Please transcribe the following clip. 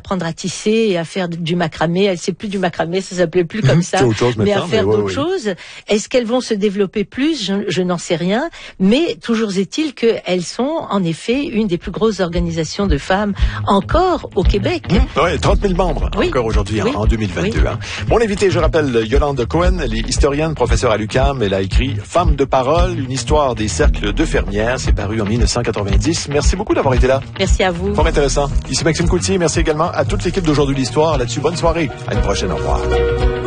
apprendre à tisser et à faire du macramé. Elle sait plus du macramé, ça s'appelait plus comme ça. C'est autre chose mais maintenant, à faire mais d'autres choses. Est-ce qu'elles vont se développer plus? Je n'en sais rien. Mais toujours est-il qu'elles sont en effet une des plus grosses organisations de femmes encore au Québec. Oui, 30 000 membres encore aujourd'hui en 2022. Hein. Mon invité, je rappelle, Yolande Cohen, elle est historienne, professeure à l'UQAM. Elle a écrit Femmes de parole, une histoire des cercles de fermières. C'est paru en 1990. Merci beaucoup d'avoir été là. Merci à vous. Fort intéressant. Ici Maxime Coultier. Merci également à toute l'équipe d'Aujourd'hui l'Histoire. Là-dessus, bonne soirée. À une prochaine. Au revoir.